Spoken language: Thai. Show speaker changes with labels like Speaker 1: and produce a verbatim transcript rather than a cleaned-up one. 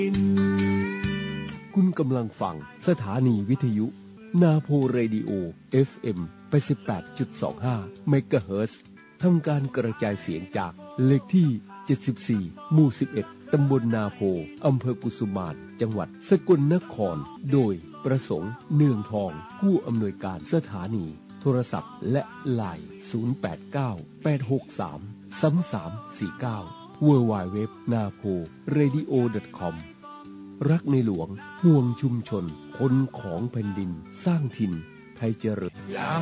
Speaker 1: คุณกำลังฟังสถานีวิทยุนาโพเรดิโอ เอฟ เอ็ม แปดสิบแปดจุดสองห้า เมกะเฮิรตซ์ทำการกระจายเสียงจากเลขที่เจ็ดสิบสี่หมู่สิบเอ็ดตำบลนาโพอำเภอกุสุมารจังหวัดสกลนครโดยประสงค์เนืองทองผู้อำนวยการสถานีโทรศัพท์และไลน์ศูนย์ แปด เก้า แปด หก สาม สาม สาม สี่ เก้า ดับเบิลยู ดับเบิลยู ดับเบิลยู ดอท นาโพเรดิโอ ดอท คอม รักในหลวงห่วงชุมชนคนของแผ่นดินสร้างถิ่นไทยเจริญ